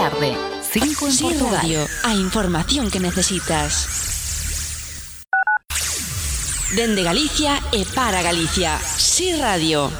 tarde. 5 en Sí Portugal. Radio, a información que necesitas. Dende Galicia e para Galicia. Sí Radio.